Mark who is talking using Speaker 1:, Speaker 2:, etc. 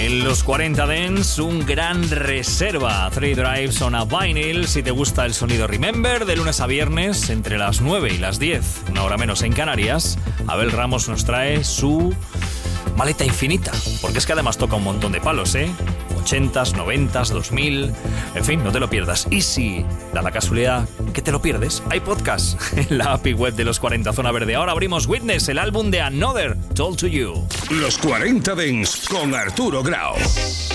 Speaker 1: En los 40 Dance, un gran reserva. 3 Drives on a Vinyl. Si te gusta el sonido Remember, de lunes a viernes, entre las 9 y las 10, una hora menos en Canarias, Abel Ramos nos trae su maleta infinita. Porque es que además toca un montón de palos, 80s, 90s, 2000... En fin, no te lo pierdas. Y si da la casualidad que te lo pierdes, hay podcast en la API web de los 40 Zona Verde. Ahora abrimos Witness, el álbum de Another Told to You.
Speaker 2: Los 40 Dance con Arturo Grau.